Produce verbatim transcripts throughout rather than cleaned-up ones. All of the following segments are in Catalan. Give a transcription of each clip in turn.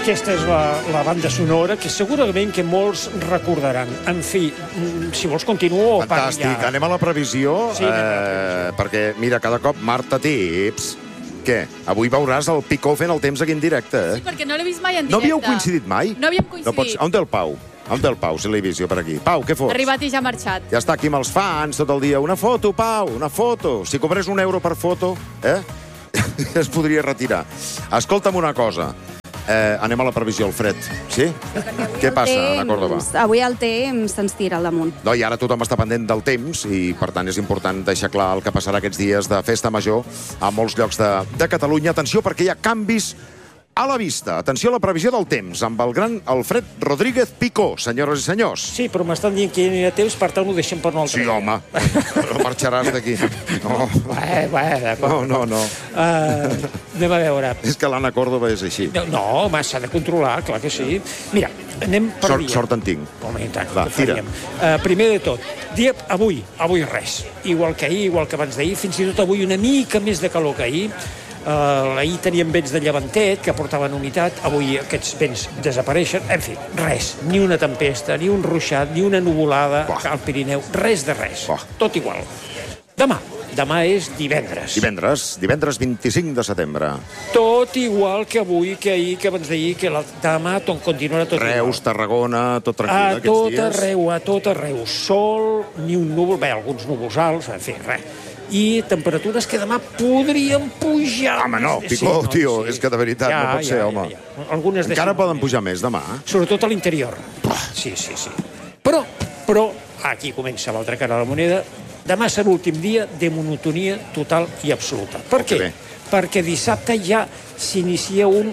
aquesta és la, la banda sonora que segurament que molts recordaran. En fi, si vols continuo... Fantàstic, ja... anem a la previsió, sí, eh, previsió. perquè, mira, cada cop Marta Tips... Què? Avui veuràs el Picó fent el temps aquí en directe, eh? Sí, perquè no l'he vist mai en directe. No havíeu coincidit mai? No havíem coincidit. No pots... On té el Pau? On té el Pau, si l'he vist jo per aquí? Pau, què fots? Ha arribat i ja ha marxat. Ja està aquí amb els fans tot el dia. Una foto, Pau, una foto. Si cobrés un euro per foto, eh? es podria retirar. Escolta'm una cosa. Eh, anem a la previsió, Alfred. Sí? Què passa, Ana Còrdova? Avui el temps se'ns tira al damunt. No, i ara tothom està pendent del temps i, per tant, és important deixar clar el que passarà aquests dies de festa major a molts llocs de, de Catalunya. Atenció, perquè hi ha canvis a la vista. Atenció a la previsió del temps amb el gran Alfred Rodríguez Picó, senyores i senyors. Sí, però m'estan dient que hi ha temps, per tant ho deixem per un altre. Sí, home, no marxaràs d'aquí. No. Bé, bé, d'acord. No, no, no. Uh, anem a veure. És que l'Anna Còrdova és així. No, no home, s'ha de controlar, clar que sí. Mira, anem per sort, dia. Sort en tinc. Home, i tant, Va, què faríem? Uh, primer de tot, dia avui, avui res. Igual que ahir, igual que abans d'ahir, fins i tot avui una mica més de calor que ahir. Uh, ahir teníem vents de llevantet que portaven humitat, avui aquests vents desapareixen, en fi, res, ni una tempesta, ni un ruixat, ni una nuvolada bah. al Pirineu, res de res, bah. tot igual. Demà, demà és divendres. Divendres, divendres vint-i-cinc de setembre. Tot igual que avui, que ahir, que abans d'ahir, que la, demà tot continuarà tot Reus, igual. Tarragona, tot tranquil a aquests tot dies. arreu, a tot arreu, sol, ni un núvol, bé, alguns núvols alts, en fi, res. I temperatures que demà podrien pujar. Home, no, Picó, sí, no, tio, sí. és que de veritat ja, no pot ser, ja, home. Ja, ja. Algunes encara poden pujar més demà? Sobretot a l'interior. Sí, sí, sí. Però, però, aquí comença l'altra cara de la moneda, demà serà l'últim dia de monotonia total i absoluta. Per què? Bé. Perquè dissabte ja s'inicia un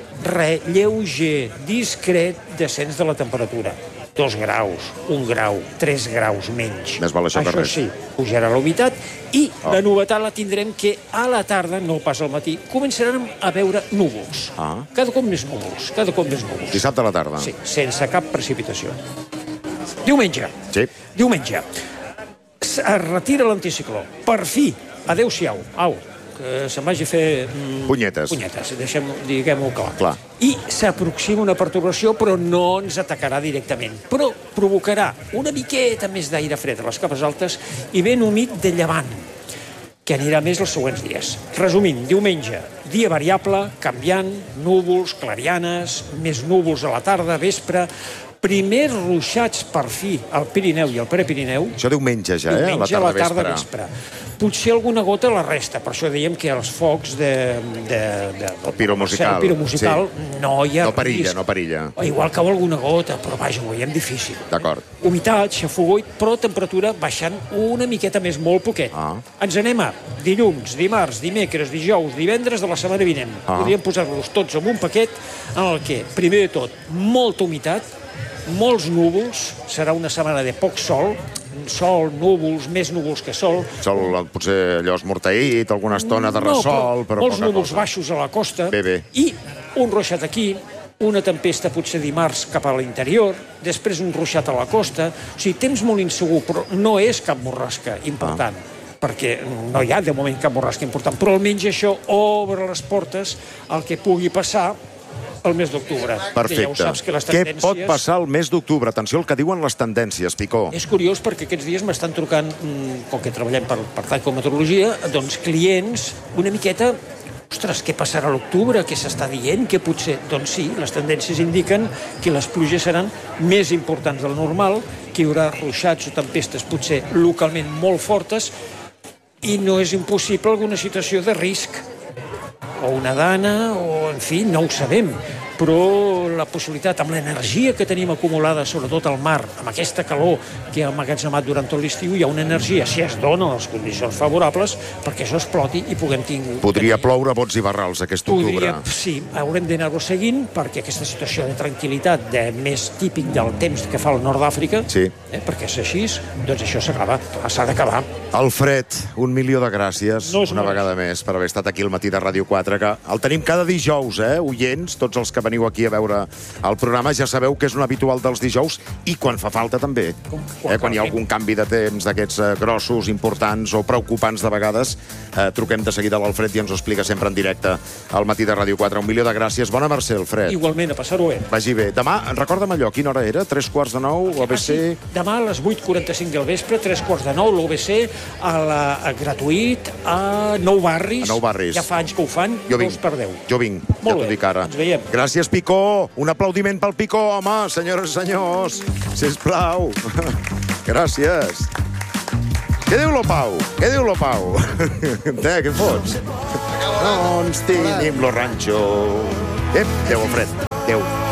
lleuger, discret descens de la temperatura. Dos graus, un grau, tres graus menys. Més val això, això que res. Sí, pujarà la humitat i oh. la novetat la tindrem que a la tarda, no pas al matí, començarem a veure núvols. Ah. Cada cop més núvols, cada cop més núvols. Dissabte a la tarda. Sí, sense cap precipitació. Diumenge. Sí. Diumenge. Es retira l'anticicló. Per fi. Adéu-siau. Au. Que se'n vagi a fer... Mm, punyetes. Punyetes, deixem, diguem-ho clar. clar. I s'aproxima una pertorbació, però no ens atacarà directament. Però provocarà una miqueta més d'aire fred a les capes altes i ben humit de llevant, que anirà més els següents dies. Resumint, diumenge, dia variable, canviant, núvols, clarianes, més núvols a la tarda, vespre, primers ruixats per fi al Pirineu i al Prepirineu. Això diumenge ja, eh? Diumenge a la tarda vespre. Potser alguna gota a la resta, per això dèiem que els focs de... de, de el piro musical. El piro musical sí. no hi ha No perilla, risc. no perilla. Igual cau alguna gota, però vaja, ho veiem difícil. D'acord. Humitat, xafogoit, però temperatura baixant una miqueta més, molt poquet. Ah. Ens anem a dilluns, dimarts, dimecres, dijous, divendres de la setmana vinent. Ah. Podríem posar-los tots en un paquet en el que, primer de tot, molta humitat, molts núvols, serà una setmana de poc sol, sol, núvols, més núvols que sol. Sol, potser allò esmorteït, alguna estona de ressol, no, però, però molts poca núvols cosa. baixos a la costa. Bé, bé. I un ruixat aquí, una tempesta potser dimarts cap a l'interior, després un ruixat a la costa. O sigui, temps molt insegur, però no és cap borrasca important. Ah. perquè no hi ha de moment cap borrasca important, però almenys això obre les portes al que pugui passar el mes d'octubre. Perfecte. Ja ho saps que les tendències... Què pot passar el mes d'octubre? Atenció al que diuen les tendències, Picó. És curiós perquè aquests dies m'estan trucant, com que treballem per, per tacometeorologia, doncs clients una miqueta... Ostres, què passarà a l'octubre? Què s'està dient? Què potser... Doncs sí, les tendències indiquen que les pluges seran més importants del normal, que hi haurà ruixats o tempestes potser localment molt fortes i no és impossible alguna situació de risc. O una dana, o en fi, no ho sabem. Però la possibilitat, amb l'energia que tenim acumulada, sobretot al mar, amb aquesta calor que ha emmagatzemat durant tot l'estiu, hi ha una energia, si es donen les condicions favorables, perquè això exploti i puguem tinguar... Podria ploure bots i barrals aquest octubre. Podria, sí, haurem d'anar-ho seguint, perquè aquesta situació de tranquil·litat, de més típic del temps que fa el nord d'Àfrica, sí. eh, perquè és així, doncs això s'acaba, s'ha d'acabar. Alfred, un milió de gràcies, no una vegada més, per haver estat aquí al matí de Ràdio quatre. mentre que el tenim cada dijous, eh, oients, tots els que veniu aquí a veure el programa, ja sabeu que és un habitual dels dijous, i quan fa falta també. Eh, quan hi ha algun canvi de temps d'aquests eh, grossos, importants o preocupants de vegades, eh, truquem de seguida a l'Alfred i ens ho explica sempre en directe al matí de Ràdio quatre. Un milió de gràcies. Bona mercè, Alfred. Igualment, a passar-ho bé. Vagi bé. Demà, recorda'm allò, quina hora era? Tres quarts de nou, l'O B C... Ah, sí. Demà a les vuit quaranta-cinc del vespre, tres quarts de nou, l'O B C, a la, a gratuït, a Nou Barris. A Nou Barris. Ja fa anys que ho fan, jo no vinc, us perdeu. Jo vinc, Molt ja t'ho bé, dic ara. ens veiem. Gràcies, Picó. Un aplaudiment pel Picó, home, senyores i senyors. Sisplau. Gràcies. Què diu lo Pau? Què diu lo Pau? Eh, què fots? No ens tenim lo rancho. Ep, Déu, Alfred. Déu.